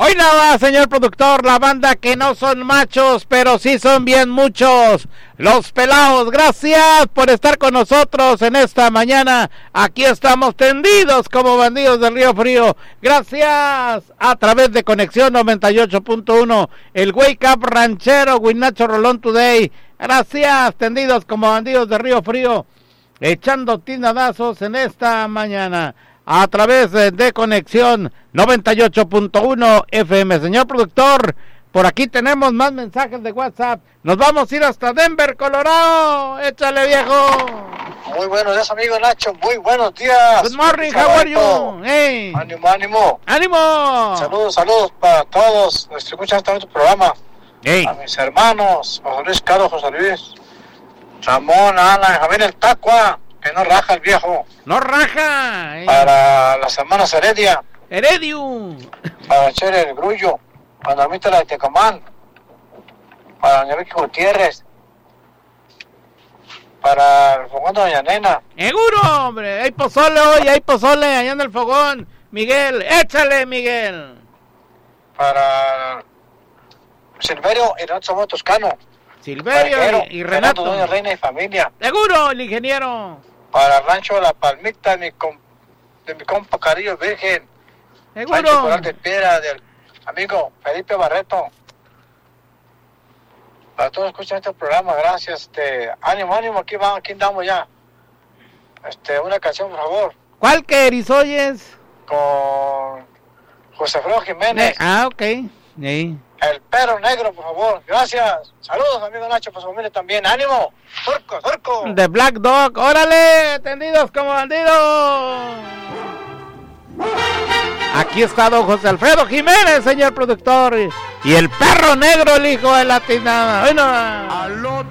Hoy nada, señor productor, la banda que no son machos, pero sí son bien muchos. Los Pelados, gracias por estar con nosotros en esta mañana. Aquí estamos tendidos como bandidos del Río Frío. Gracias a través de Conexión 98.1, el Wake Up Ranchero, Winacho Rolón Today. Gracias, tendidos como bandidos del Río Frío, echando tinadazos en esta mañana a través de Conexión 98.1 FM. Señor productor, por aquí tenemos más mensajes de WhatsApp. Nos vamos a ir hasta Denver, Colorado. Échale, viejo. Muy buenos días, amigo Nacho. Muy buenos días. Good morning, how are you? Hey. Ánimo, ánimo. ¡Ánimo! Saludos para todos los que escuchan este programa. Hey. A mis hermanos, José Luis Carlos, José Luis, Ramón, Ana, Javier el Tacua, que no raja el viejo. ¡No raja! Hey. Para las hermanas Heredia. ¡Heredium! Para Chere el Grullo. Para Normita la de Tecomán. Para Doña Vicky Gutiérrez. Para el fogón de Doña Nena. ¡Seguro, hombre! Hay pozole hoy, hay pozole allá en el fogón. Miguel, échale, Miguel. Para Silverio y Renato Somos Toscano. Silverio y Renato. Doña Reina y familia. ¡Seguro, el ingeniero! Para el rancho La Palmita de mi compa Carillo Virgen. ¡Seguro! Rancho Coral de Piedra del amigo Felipe Barreto. Para todos escuchan este programa, gracias. Ánimo, aquí andamos ya. Una canción, por favor. ¿Cuál que erizoyes? Con José Alfredo Jiménez. Ok. Sí. El Perro Negro, por favor. Gracias. Saludos, amigo Nacho, para su familia también. ¡Ánimo! ¡Turco! The Black Dog. ¡Órale! ¡Tendidos como bandidos! Aquí está don José Alfredo Jiménez, señor productor. Y el Perro Negro, el hijo de la tinada. Bueno. Al otro